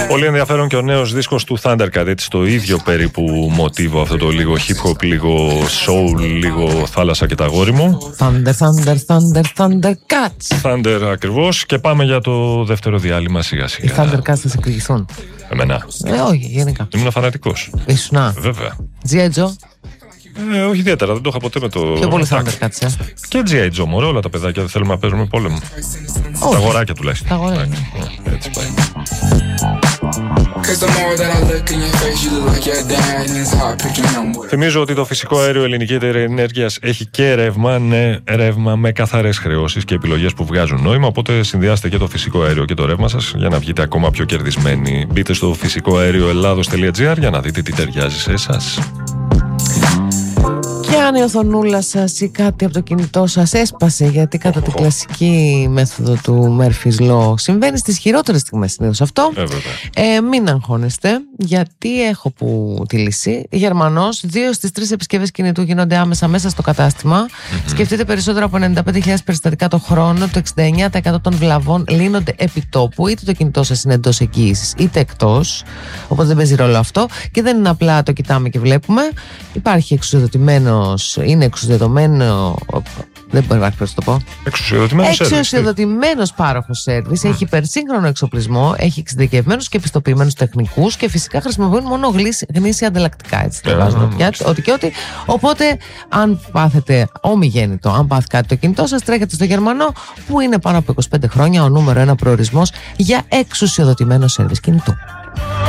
Πολύ ενδιαφέρον και ο νέος δίσκος του Thundercat, έτσι στο ίδιο περίπου μοτίβο, αυτό το λίγο hip hop, λίγο soul, λίγο θάλασσα και τα αγόρι μου. Thundercats. Thunder ακριβώς. Και πάμε για το δεύτερο διάλειμμα σιγά σιγά. Οι Thundercats θα σε εκπληγηθούν. Εμένα. Όχι, γενικά. Ήμουν φανατικός. Ήσουνα. Βέβαια. G.I. Joe. Όχι ιδιαίτερα, δεν το είχα ποτέ με το. Πιο πολύ Thundercats, Και G.I. Joe, μωρέ, όλα τα παιδάκια δεν θέλουμε να παίζουμε πόλεμο. Τα αγοράκια τουλάχιστον. Τα αγοράκια. Έτσι πάει. Θυμίζω ότι το φυσικό αέριο Ελληνική Εταιρεία Ενέργειας έχει και ρεύμα, ναι, ρεύμα με καθαρές χρεώσεις και επιλογές που βγάζουν νόημα. Οπότε συνδυάστε και το φυσικό αέριο και το ρεύμα σας για να βγείτε ακόμα πιο κερδισμένοι. Μπείτε στο φυσικοαερioελλάδος.gr για να δείτε τι ταιριάζει σε εσάς. Και αν η οθονούλα σας ή κάτι από το κινητό σας έσπασε, γιατί κατά την κλασική μέθοδο του Murphy's Law συμβαίνει στις χειρότερες στιγμές συνήθως αυτό, μην αγχώνεστε, γιατί έχω που τη λύση. Γερμανός, 2 στις 3 επισκευές κινητού γίνονται άμεσα μέσα στο κατάστημα. Σκεφτείτε, περισσότερο από 95.000 περιστατικά το χρόνο, το 69% των βλαβών λύνονται επί τόπου, είτε το κινητό σας είναι εντός εγγύησης είτε εκτός, οπότε δεν παίζει ρόλο αυτό και δεν είναι απλά το κοιτάμε και βλέπουμε. Υπάρχει είναι εξουσιοδοτημένο. Δεν μπορεί να το πω. Εξουσιοδοτημένος πάροχος σέρβις, έχει υπερσύγχρονο εξοπλισμό, έχει εξειδικευμένους και επιστοποιημένους τεχνικούς και φυσικά χρησιμοποιούν μόνο γνήσια ανταλλακτικά. Έτσι το βάζουν ό,τι και ό,τι. Οπότε, αν πάθετε ομιγέννητο, αν πάθει κάτι το κινητό σας, τρέχετε στο Γερμανό, που είναι πάνω από 25 χρόνια ο νούμερο 1 προορισμός για εξουσιοδοτημένο σέρβις κινητού.